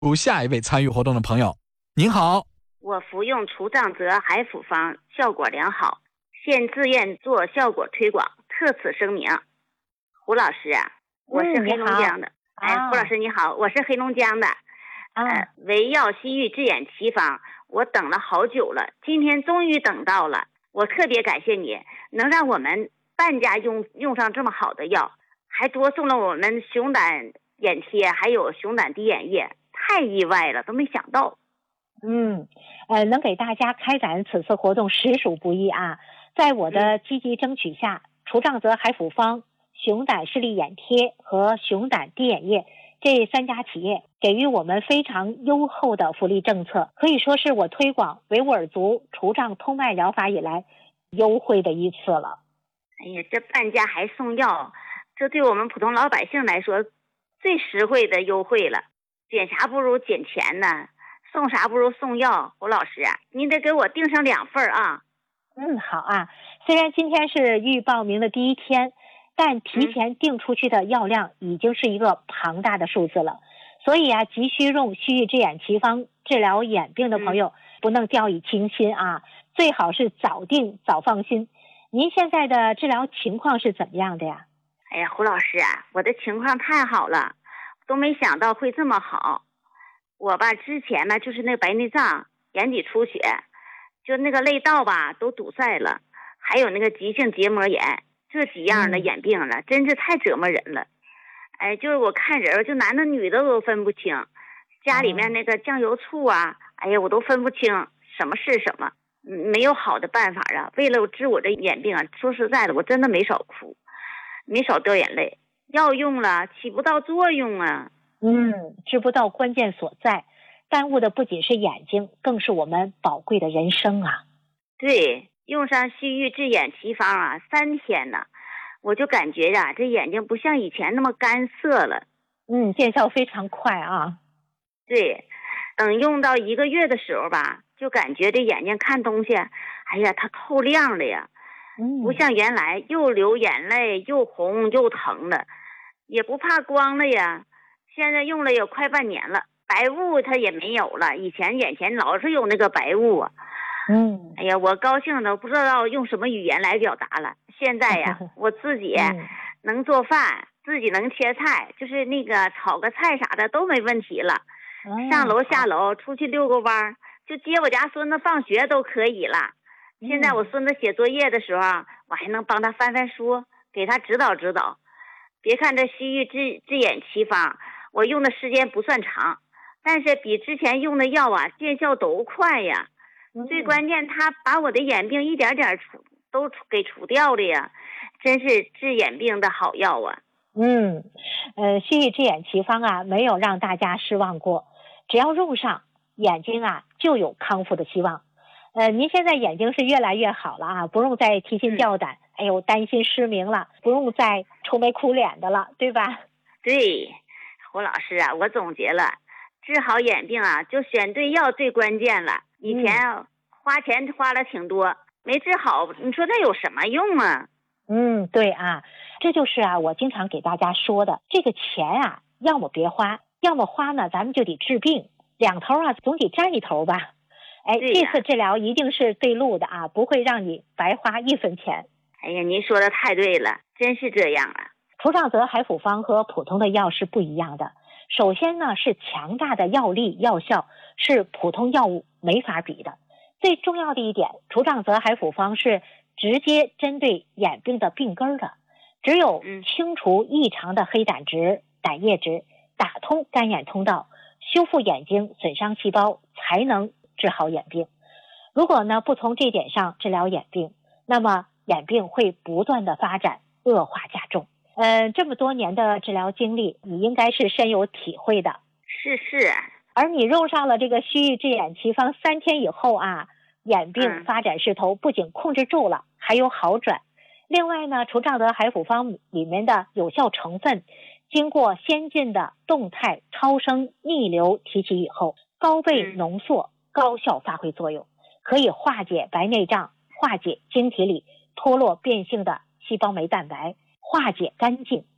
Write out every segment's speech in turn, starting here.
下一位参与活动的朋友。您好， 我服用除障泽海辅方效果良好，现自愿做效果推广，特此声明。胡老师啊，我是黑龙江的。胡老师你好，我是黑龙江的。维药西域治眼奇方，我等了好久了，今天终于等到了。我特别感谢你，能让我们半价用上这么好的药，还多送了我们熊胆眼贴，还有熊胆滴眼液，太意外了，都没想到。 能给大家开展此次活动实属不易啊！在我的积极争取下，除障泽海辅方、熊胆视力眼贴和熊胆滴眼液这3家企业给予我们非常优厚的福利政策，可以说是我推广维吾尔族除障通脉疗法以来优惠的一次了。 哎呀，这半价还送药，这对我们普通老百姓来说最实惠的优惠了。捡啥不如捡钱呢，送啥不如送药。胡老师啊，您得给我订上2份啊。 好啊，虽然今天是预报名的第1天，但提前订出去的药量已经是一个庞大的数字了，所以啊，急需用西域治眼奇方治疗眼病的朋友不能掉以轻心啊，最好是早订早放心。您现在的治疗情况是怎么样的呀？ 哎呀，胡老师啊，我的情况太好了，都没想到会这么好。我吧之前呢就是那白内障、眼底出血，就那个泪道吧都堵塞了，还有那个急性结膜炎，这几样的眼病了，真是太折磨人了。就是我看人就男的女的都分不清，家里面那个酱油醋啊，哎呀我都分不清什么是什么。没有好的办法啊，为了治我这眼病啊，说实在的我真的没少哭，没少掉眼泪，药用了起不到作用啊。 知不到关键所在，耽误的不仅是眼睛，更是我们宝贵的人生啊。 对，用上西域治眼奇方啊，3天呢，我就感觉呀，这眼睛不像以前那么干涩了。 见效非常快啊。 对，等用到1个月的时候吧，就感觉这眼睛看东西，哎呀，它透亮了呀，不像原来又流眼泪又红又疼的，也不怕光了呀。现在用了有快半年了，白雾它也没有了，以前眼前老是有那个白雾啊。哎呀，我高兴的不知道用什么语言来表达了。现在呀，我自己能做饭，自己能切菜，就是那个炒个菜啥的都没问题了。上楼下楼出去遛个弯，就接我家孙子放学都可以了。现在我孙子写作业的时候，我还能帮他翻翻书，给他指导指导。别看这西域治眼奇方我用的时间不算长，但是比之前用的药啊见效都快呀。最关键他把我的眼病一点点都给除掉了呀，真是治眼病的好药啊。 西域治眼奇方啊，没有让大家失望过，只要用上，眼睛啊就有康复的希望。您现在眼睛是越来越好了啊，不用再提心吊胆，担心失明了，不用再愁眉苦脸的了，对吧？ 对，胡老师啊，我总结了，治好眼病啊，就选对药最关键了。以前花钱花了挺多，没治好，你说那有什么用啊？ 对啊，这就是啊我经常给大家说的，这个钱啊，要么别花，要么花呢，咱们就得治病，两头啊总得占一头吧。这次治疗一定是对路的啊，不会让你白花1分钱。 哎呀，您说的太对了，真是这样啊。 除障泽海辅方和普通的药是不一样的，首先呢是强大的药力药效，是普通药物没法比的。最重要的一点，除障泽海辅方是直接针对眼病的病根的，只有清除异常的黑胆值、胆液值，打通干眼通道，修复眼睛损伤细胞，才能治好眼病。如果呢不从这点上治疗眼病，那么眼病会不断的发展，恶化加重。这么多年的治疗经历，你应该是深有体会的。 是。 而你用上了这个西域治眼奇方3天以后啊，眼病发展势头不仅控制住了，还有好转。另外呢，除障泽海辅方里面的有效成分，经过先进的动态超声逆流提取以后，高倍浓缩，高效发挥作用，可以化解白内障，化解晶体里脱落变性的细胞酶蛋白，化解干净，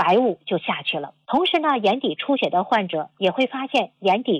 白雾就下去了。同时呢，眼底出血的患者也会发现眼底